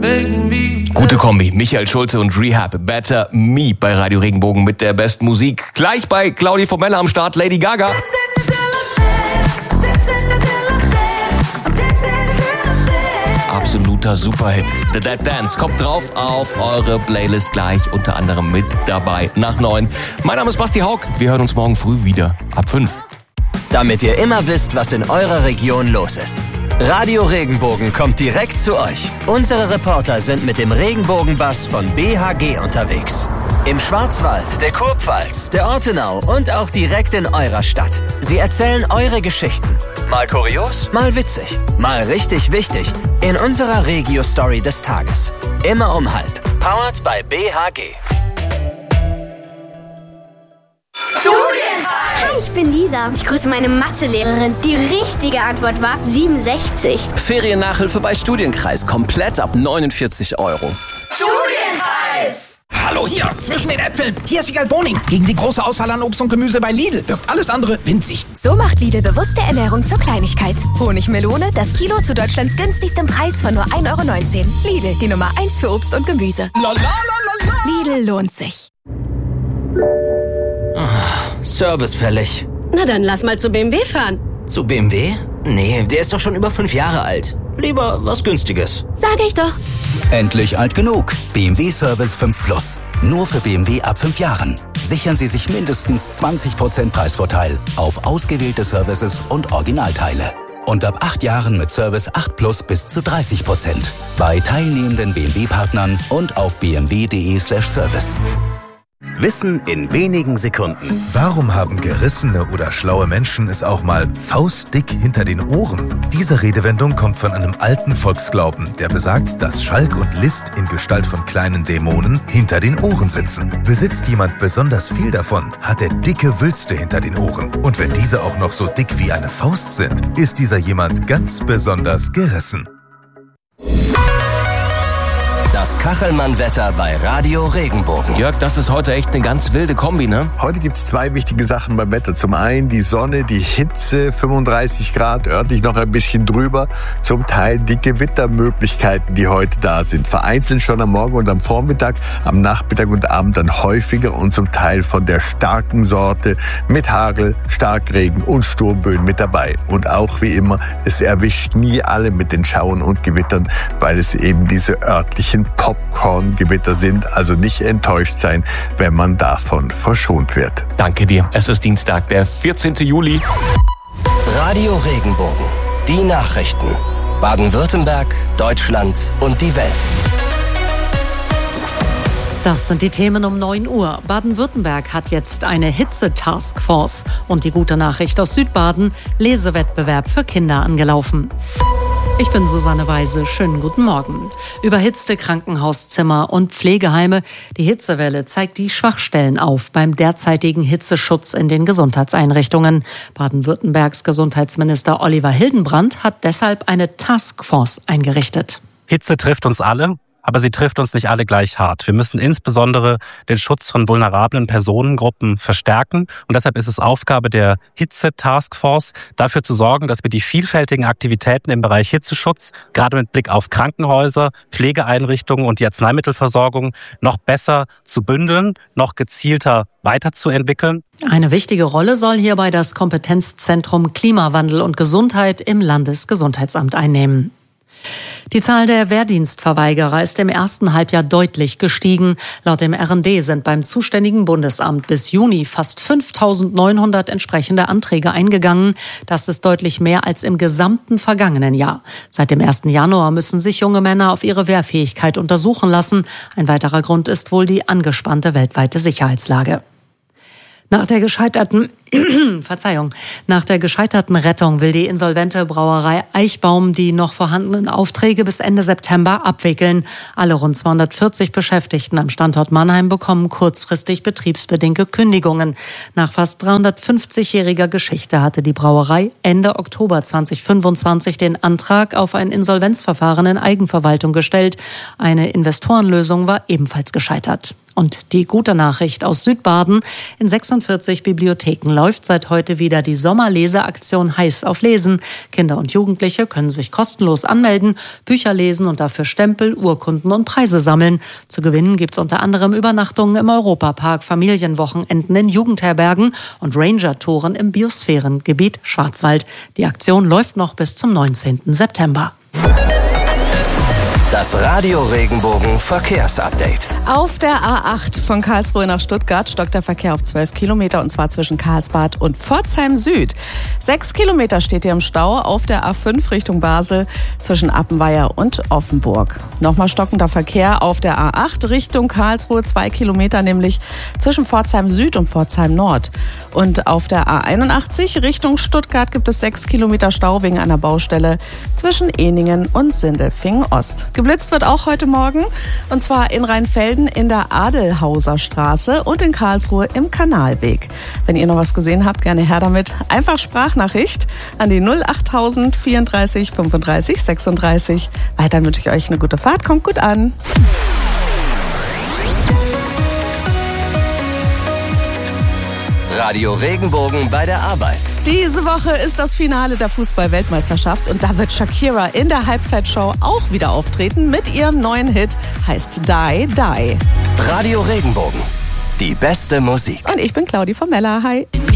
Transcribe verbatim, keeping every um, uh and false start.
Gute Kombi, Michael Schulze und Rehab, Better Me bei Radio Regenbogen mit der besten Musik. Gleich bei Claudia Formelle am Start, Lady Gaga. Absoluter Superhit. The Dead Dance kommt drauf auf eure Playlist gleich, unter anderem mit dabei nach neun. Mein Name ist Basti Haug, wir hören uns morgen früh wieder ab fünf. Damit ihr immer wisst, was in eurer Region los ist. Radio Regenbogen kommt direkt zu euch. Unsere Reporter sind mit dem Regenbogenbus von B H G unterwegs. Im Schwarzwald, der Kurpfalz, der Ortenau und auch direkt in eurer Stadt. Sie erzählen eure Geschichten. Mal kurios, mal witzig, mal richtig wichtig. In unserer Regio-Story des Tages. Immer um halb. Powered by B H G. Ich bin Lisa. Ich grüße meine Mathelehrerin. Die richtige Antwort war siebenundsechzig. Feriennachhilfe bei Studienkreis. Komplett ab neunundvierzig Euro. Studienkreis! Hallo, hier, zwischen den Äpfeln. Hier ist Vigal Boning. Gegen die große Auswahl an Obst und Gemüse bei Lidl wirkt alles andere winzig. So macht Lidl bewusste Ernährung zur Kleinigkeit. Honigmelone, das Kilo zu Deutschlands günstigstem Preis von nur ein Euro neunzehn. Lidl, die Nummer eins für Obst und Gemüse. La, la, la, la, la. Lidl lohnt sich. Service fällig. Na dann lass mal zu B M W fahren. Zu B M W? Nee, der ist doch schon über fünf Jahre alt. Lieber was Günstiges. Sag ich doch. Endlich alt genug. B M W Service fünf Plus. Nur für B M W ab fünf Jahren. Sichern Sie sich mindestens zwanzig Prozent Preisvorteil auf ausgewählte Services und Originalteile. Und ab acht Jahren mit Service acht Plus bis zu dreißig Prozent. Bei teilnehmenden B M W-Partnern und auf b m w punkt d e slash service. Wissen in wenigen Sekunden. Warum haben gerissene oder schlaue Menschen es auch mal faustdick hinter den Ohren? Diese Redewendung kommt von einem alten Volksglauben, der besagt, dass Schalk und List in Gestalt von kleinen Dämonen hinter den Ohren sitzen. Besitzt jemand besonders viel davon, hat er dicke Wülste hinter den Ohren. Und wenn diese auch noch so dick wie eine Faust sind, ist dieser jemand ganz besonders gerissen. Das Kachelmann-Wetter bei Radio Regenbogen. Jörg, das ist heute echt eine ganz wilde Kombi, ne? Heute gibt es zwei wichtige Sachen beim Wetter. Zum einen die Sonne, die Hitze, fünfunddreißig Grad, örtlich noch ein bisschen drüber. Zum Teil die Gewittermöglichkeiten, die heute da sind. Vereinzelt schon am Morgen und am Vormittag, am Nachmittag und Abend dann häufiger und zum Teil von der starken Sorte mit Hagel, Starkregen und Sturmböen mit dabei. Und auch wie immer, es erwischt nie alle mit den Schauern und Gewittern, weil es eben diese örtlichen Popcorn-Gewitter sind, also nicht enttäuscht sein, wenn man davon verschont wird. Danke dir. Es ist Dienstag, der vierzehnten Juli. Radio Regenbogen. Die Nachrichten. Baden-Württemberg, Deutschland und die Welt. Das sind die Themen um neun Uhr. Baden-Württemberg hat jetzt eine Hitze-Taskforce. Und die gute Nachricht aus Südbaden, Lesewettbewerb für Kinder angelaufen. Ich bin Susanne Weise. Schönen guten Morgen. Überhitzte Krankenhauszimmer und Pflegeheime. Die Hitzewelle zeigt die Schwachstellen auf beim derzeitigen Hitzeschutz in den Gesundheitseinrichtungen. Baden-Württembergs Gesundheitsminister Oliver Hildenbrand hat deshalb eine Taskforce eingerichtet. Hitze trifft uns alle. Aber sie trifft uns nicht alle gleich hart. Wir müssen insbesondere den Schutz von vulnerablen Personengruppen verstärken. Und deshalb ist es Aufgabe der Hitze-Taskforce, dafür zu sorgen, dass wir die vielfältigen Aktivitäten im Bereich Hitzeschutz, gerade mit Blick auf Krankenhäuser, Pflegeeinrichtungen und die Arzneimittelversorgung, noch besser zu bündeln, noch gezielter weiterzuentwickeln. Eine wichtige Rolle soll hierbei das Kompetenzzentrum Klimawandel und Gesundheit im Landesgesundheitsamt einnehmen. Die Zahl der Wehrdienstverweigerer ist im ersten Halbjahr deutlich gestiegen. Laut dem R N D sind beim zuständigen Bundesamt bis Juni fast fünftausendneunhundert entsprechende Anträge eingegangen. Das ist deutlich mehr als im gesamten vergangenen Jahr. Seit dem ersten Januar müssen sich junge Männer auf ihre Wehrfähigkeit untersuchen lassen. Ein weiterer Grund ist wohl die angespannte weltweite Sicherheitslage. Nach der gescheiterten, Verzeihung, nach der gescheiterten Rettung will die insolvente Brauerei Eichbaum die noch vorhandenen Aufträge bis Ende September abwickeln. Alle rund zweihundertvierzig Beschäftigten am Standort Mannheim bekommen kurzfristig betriebsbedingte Kündigungen. Nach fast dreihundertfünfzigjähriger Geschichte hatte die Brauerei Ende Oktober zweitausendfünfundzwanzig den Antrag auf ein Insolvenzverfahren in Eigenverwaltung gestellt. Eine Investorenlösung war ebenfalls gescheitert. Und die gute Nachricht aus Südbaden: In sechsundvierzig Bibliotheken läuft seit heute wieder die Sommerleseaktion Heiß auf Lesen. Kinder und Jugendliche können sich kostenlos anmelden, Bücher lesen und dafür Stempel, Urkunden und Preise sammeln. Zu gewinnen gibt's unter anderem Übernachtungen im Europapark, Familienwochenenden in Jugendherbergen und Ranger-Touren im Biosphärengebiet Schwarzwald. Die Aktion läuft noch bis zum neunzehnten September. Das Radio Regenbogen Verkehrsupdate. Auf der A acht von Karlsruhe nach Stuttgart stockt der Verkehr auf zwölf Kilometer und zwar zwischen Karlsbad und Pforzheim Süd. Sechs Kilometer steht ihr im Stau auf der A fünf Richtung Basel zwischen Appenweier und Offenburg. Nochmal stockender Verkehr auf der A acht Richtung Karlsruhe, zwei Kilometer nämlich zwischen Pforzheim Süd und Pforzheim Nord. Und auf der A einundachtzig Richtung Stuttgart gibt es sechs Kilometer Stau wegen einer Baustelle zwischen Ehningen und Sindelfingen Ost. Geblitzt wird auch heute Morgen, und zwar in Rheinfelden in der Adelhauser Straße und in Karlsruhe im Kanalweg. Wenn ihr noch was gesehen habt, gerne her damit. Einfach Sprachnachricht an die null achttausend vierunddreißig fünfunddreißig sechsunddreißig. Weiter wünsche ich euch eine gute Fahrt, kommt gut an. Radio Regenbogen bei der Arbeit. Diese Woche ist das Finale der Fußball-Weltmeisterschaft und da wird Shakira in der Halbzeitshow auch wieder auftreten mit ihrem neuen Hit, heißt Die, Die. Radio Regenbogen, die beste Musik. Und ich bin Claudi Formella, hi.